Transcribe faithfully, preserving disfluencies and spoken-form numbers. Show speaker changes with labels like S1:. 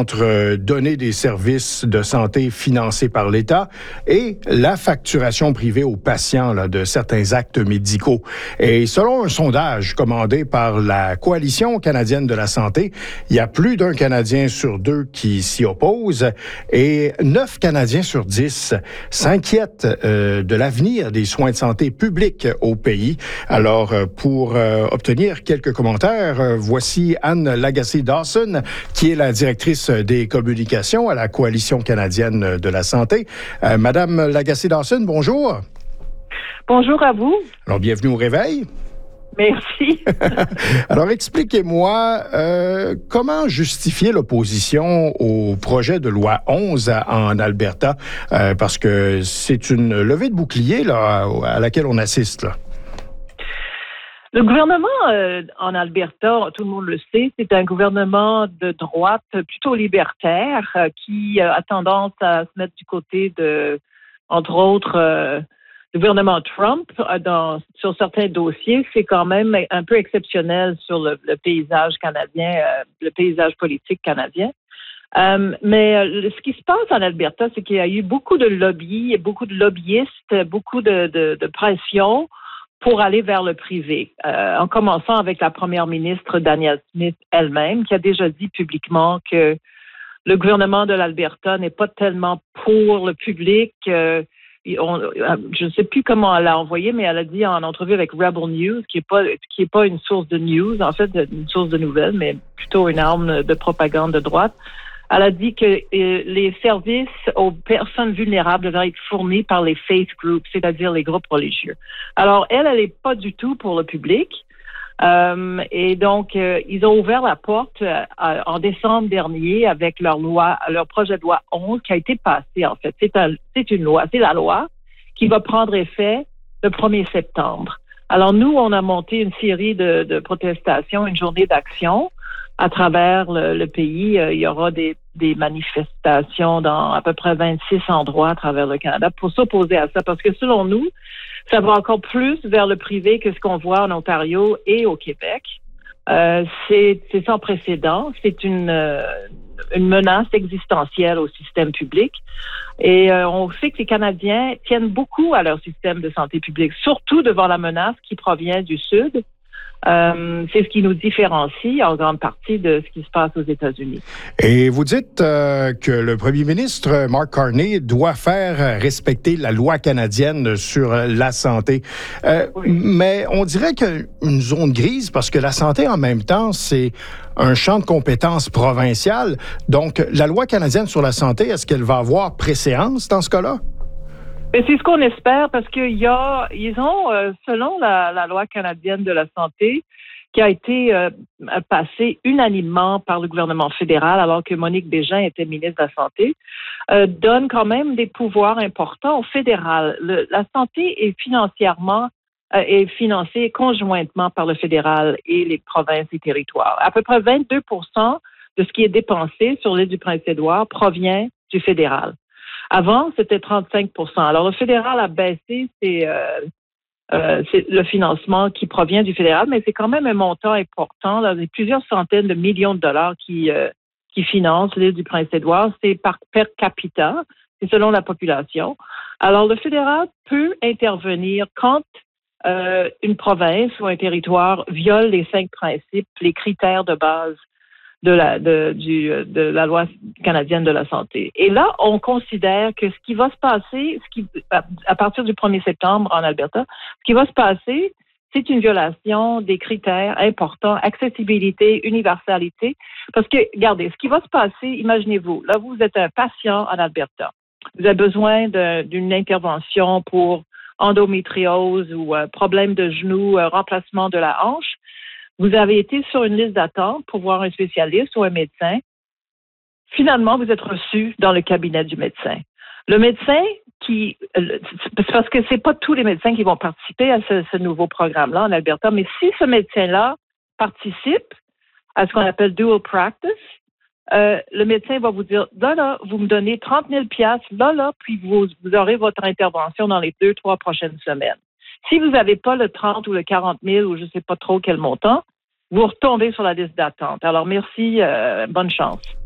S1: entre euh, donner des services de santé financés par l'État et la facturation privée aux patients là, de certains actes médicaux. Et selon un sondage commandé par la Coalition canadienne de la santé, il y a plus d'un Canadien sur deux qui s'y oppose et neuf Canadiens sur dix s'inquiètent euh, de l'avenir des soins de santé publics au pays. Alors, euh, pour euh, obtenir quelques commentaires, euh, voici Anne Lagacé-Dawson, qui est la directrice des communications à la Coalition canadienne de la santé. Euh, Madame Lagacé-Dawson, bonjour.
S2: Bonjour à vous.
S1: Alors, bienvenue au Réveil.
S2: Merci.
S1: Alors, expliquez-moi, euh, comment justifier l'opposition au projet de loi onze en Alberta? Euh, parce que c'est une levée de bouclier là, à laquelle on assiste. Là.
S2: Le gouvernement euh, en Alberta, tout le monde le sait, c'est un gouvernement de droite plutôt libertaire euh, qui euh, a tendance à se mettre du côté de, entre autres, euh, le gouvernement Trump dans, sur certains dossiers. C'est quand même un peu exceptionnel sur le, le paysage canadien, euh, le paysage politique canadien. Euh, mais euh, ce qui se passe en Alberta, c'est qu'il y a eu beaucoup de lobbies, beaucoup de lobbyistes, beaucoup de, de, de pression pour aller vers le privé, euh, en commençant avec la première ministre Danielle Smith elle-même, qui a déjà dit publiquement que le gouvernement de l'Alberta n'est pas tellement pour le public. Euh, on, je ne sais plus comment elle l'a envoyé, mais elle a dit en entrevue avec Rebel News, qui est pas qui est pas une source de news, en fait, une source de nouvelles, mais plutôt une arme de propagande de droite. Elle a dit que euh, les services aux personnes vulnérables devraient être fournis par les faith groups, c'est-à-dire les groupes religieux. Alors, elle, elle n'est pas du tout pour le public. Euh, et donc, euh, ils ont ouvert la porte euh, en décembre dernier avec leur loi, leur projet de loi onze qui a été passé, en fait. C'est, un, c'est une loi, c'est la loi qui va prendre effet le premier septembre. Alors, nous, on a monté une série de, de protestations, une journée d'action à travers le, le pays. Il y aura des, des manifestations dans à peu près vingt-six endroits à travers le Canada pour s'opposer à ça. Parce que selon nous, ça va encore plus vers le privé que ce qu'on voit en Ontario et au Québec. Euh, c'est, c'est sans précédent. C'est une, euh, une menace existentielle au système public. Et euh, on sait que les Canadiens tiennent beaucoup à leur système de santé publique, surtout devant la menace qui provient du Sud. Euh, c'est ce qui nous différencie en grande partie de ce qui se passe aux États-Unis.
S1: Et vous dites euh, que le premier ministre Mark Carney doit faire respecter la loi canadienne sur la santé. Euh, oui. Mais on dirait qu'une zone grise, parce que la santé, en même temps, c'est un champ de compétences provincial. Donc, la loi canadienne sur la santé, est-ce qu'elle va avoir préséance dans ce cas-là?
S2: Mais c'est ce qu'on espère parce qu'il y a, ils ont, euh, selon la, la loi canadienne de la santé, qui a été euh, passée unanimement par le gouvernement fédéral, alors que Monique Bégin était ministre de la Santé, euh, donne quand même des pouvoirs importants au fédéral. Le, la santé est financièrement euh, est financée conjointement par le fédéral et les provinces et territoires. À peu près vingt-deux pour cent de ce qui est dépensé sur l'île du Prince-Édouard provient du fédéral. Avant, c'était trente-cinq pour cent. Alors, le fédéral a baissé ses, euh, euh, c'est le financement qui provient du fédéral, mais c'est quand même un montant important. Là, il y a plusieurs centaines de millions de dollars qui, euh, qui financent l'île du Prince-Édouard. C'est par per capita, c'est selon la population. Alors, le fédéral peut intervenir quand euh, une province ou un territoire viole les cinq principes, les critères de base de la, de, du, de la loi canadienne de la santé. Et là, on considère que ce qui va se passer, ce qui, à partir du premier septembre en Alberta, ce qui va se passer, c'est une violation des critères importants, accessibilité, universalité. Parce que, regardez, ce qui va se passer, imaginez-vous, là, vous êtes un patient en Alberta. Vous avez besoin de, d'une intervention pour endométriose ou euh, problème de genou, euh, remplacement de la hanche. Vous avez été sur une liste d'attente pour voir un spécialiste ou un médecin. Finalement, vous êtes reçu dans le cabinet du médecin. Le médecin qui... C'est parce que c'est pas tous les médecins qui vont participer à ce, ce nouveau programme-là en Alberta, mais si ce médecin-là participe à ce qu'on appelle dual practice, euh, le médecin va vous dire, là, là, vous me donnez trente mille dollars, là, là, puis vous, vous aurez votre intervention dans les deux, trois prochaines semaines. Si vous n'avez pas le trente ou le quarante mille ou je ne sais pas trop quel montant, vous retombez sur la liste d'attente. Alors, merci, euh, bonne chance.